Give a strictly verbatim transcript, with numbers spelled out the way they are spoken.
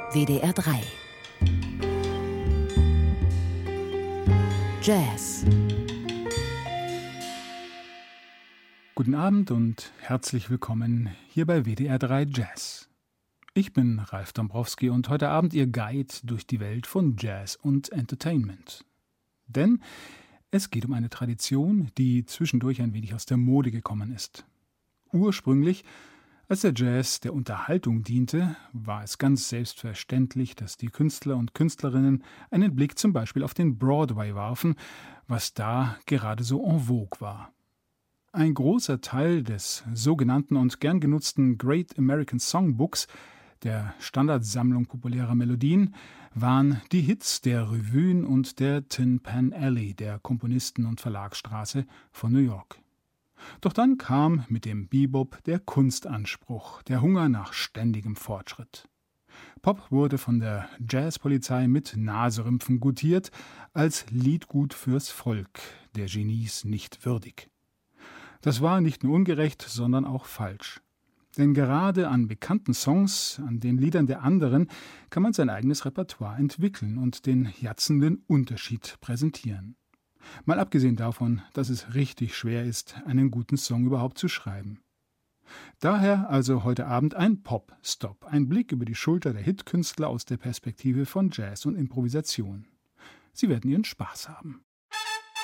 W D R drei. Jazz. Guten Abend und herzlich willkommen hier bei W D R drei Jazz. Ich bin Ralf Dombrowski und heute Abend Ihr Guide durch die Welt von Jazz und Entertainment. Denn es geht um eine Tradition, die zwischendurch ein wenig aus der Mode gekommen ist. Ursprünglich, als der Jazz der Unterhaltung diente, war es ganz selbstverständlich, dass die Künstler und Künstlerinnen einen Blick zum Beispiel auf den Broadway warfen, was da gerade so en vogue war. Ein großer Teil des sogenannten und gern genutzten Great American Songbooks, der Standardsammlung populärer Melodien, waren die Hits der Revuen und der Tin Pan Alley, der Komponisten- und Verlagsstraße von New York. Doch dann kam mit dem Bebop der Kunstanspruch, der Hunger nach ständigem Fortschritt. Pop wurde von der Jazzpolizei mit Naserümpfen gutiert, als Liedgut fürs Volk, der Genies nicht würdig. Das war nicht nur ungerecht, sondern auch falsch. Denn gerade an bekannten Songs, an den Liedern der anderen, kann man sein eigenes Repertoire entwickeln und den jatzenden Unterschied präsentieren. Mal abgesehen davon, dass es richtig schwer ist, einen guten Song überhaupt zu schreiben. Daher also heute Abend ein Pop-Stop, ein Blick über die Schulter der Hitkünstler aus der Perspektive von Jazz und Improvisation. Sie werden Ihren Spaß haben.